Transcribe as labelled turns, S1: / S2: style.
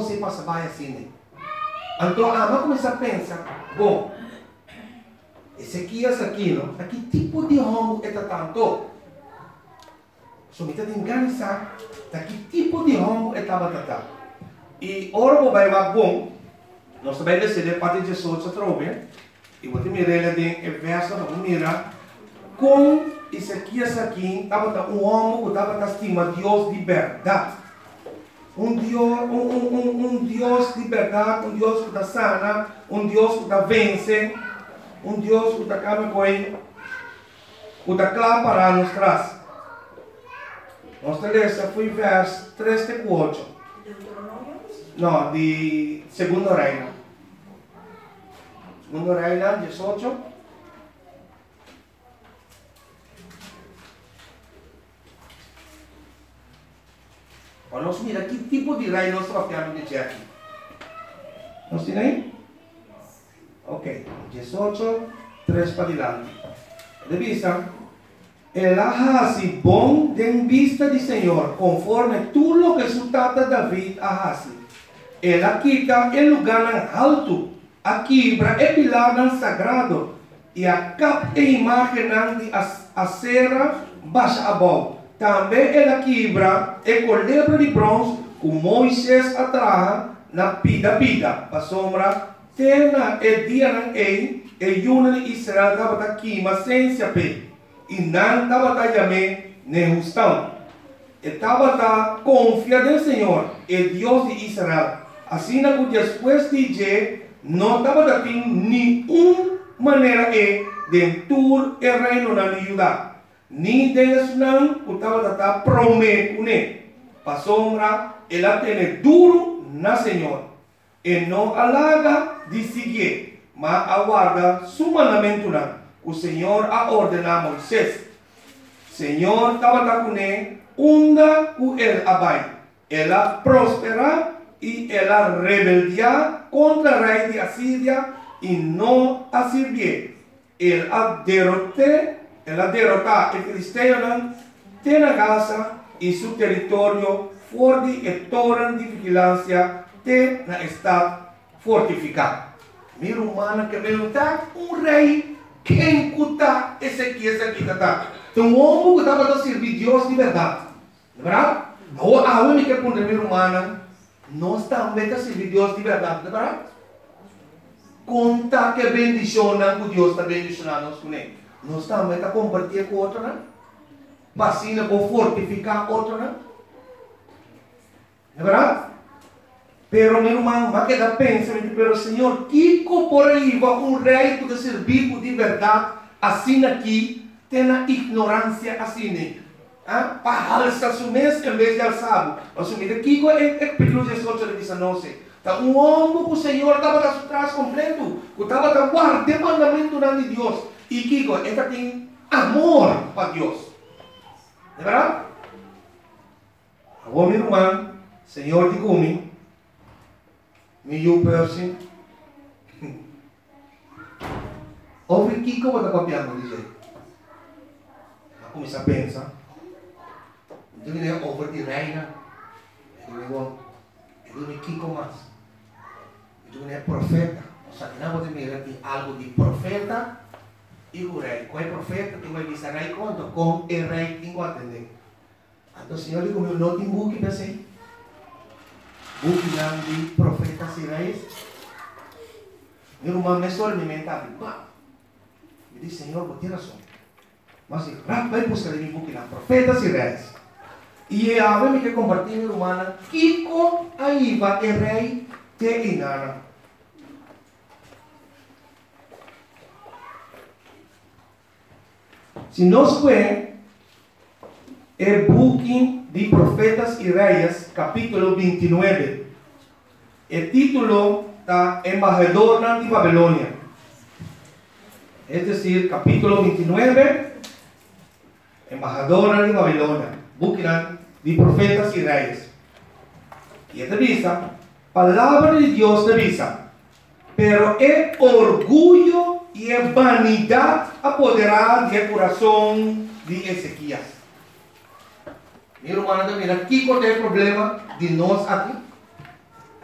S1: se passa bem assim, né? Então, vamos começar a pensar, bom, Ezequias aqui, não? Que tipo de homem é tanto? So, kita tinggalisa, que tipo de homem é tata? E ora vou vai bom, nós também decidimos para de Jesus se trove, e vou te mirar ali em verso, vamos mirar como Ezequias aqui estava homem que estava estima Deus de verdade. Deus de verdade, Deus que está sana, Deus que está vence, Deus que está calma com ele, que está claro para nos traz. Nossa letra foi verso 3 e 4. Não, de Segundo Reino. Segundo Reino, 18. Nós mira que tipo de reino nós estamos de aqui. Nós temos aí? Ok. 18, 3 para adiante. De vista, el hace bom de vista de Senhor, conforme tudo lo que su tata David hace. Ela quita el lugar alto, a quebra e pilar sagrado, e a cap e imagem de acera baixa abaixo. Também ela quebra e colebra de bronze que Moisés atraja na pida, para sombra, tena e dia não e yuna de Israel estava aqui, mas sem saber, e não estava também nem justão. Estava confiado no Senhor, e Deus de Israel. Assim que depois de dizer, não estava tendo nenhuma maneira de tur e reino na Judá. Ni Deus não estava prometendo. Para sombra, ela tem duro na Senhor. E não alaga de seguir, mas aguarda su mandamento. O Senhor a ordenar a Moisés. Senhor estava com ele, onda com ele abai. Ela prospera e ela rebeldia contra o rei de Assíria e não a servir. Ela derrota o filisteu tem a Gaza e seu território forte e torre de vigilância tem na estado fortificado. Meu humano que perguntar rei quem cuta Ezequias aqui está. Então o homem que estava a servir Deus de verdade, verdade? A homem que pergunta meu humano nós também a servir Deus de verdade, verdade? Conta que bendicionam que Deus está bendicionando nós com ele. Nós também a compartilhar com outro, né? Vacina para fortificar outro, né? É verdade? Pero meu irmão, vai quedar pensando, pero Senhor, que por aí vai rei que servir de verdade, assim aqui, tem a ignorância assim, né? Para alçar su mês em vez de alçar. Assumir aqui é período de sorte de 19. Então, homem que o Senhor estava atrás completo, que estava guardando o mandamento de Deus. E que ele tem amor para Deus. É verdade? Agora, meu irmão, Senhor de comigo, me person. Ouve que eu vou copiando, dizer. Eu comecei a pensar. Então, ele é over de reina. Ele é Kiko mais. Então, ele é profeta. Ou seja, não pode mirar algo de profeta e o rei. Qual é profeta? Tem que dizer rei quanto? Com o rei tem que atender. Então, o Senhor diz, meu não tem buque para ser. Buque de profetas e reis. Meu irmão, me só alimentar. Eu disse, Senhor, vou ter razão. Mas, vai buscar em buque de profetas e reis. E a vez que compartilhar, meu irmão, Kiko aí vai o rei te engana. Se nós vemos o buque de Profetas e Reis, capítulo 29, o título está Embajador de Babilônia. É decir, capítulo 29, Embajador de Babilônia, buque de Profetas e Reis. E esta vista, palavra de Deus te visa, pero é orgulho e a vanidade apoderar do coração de Ezequias. Meu irmão, mira, aqui qual é o problema de nós aqui?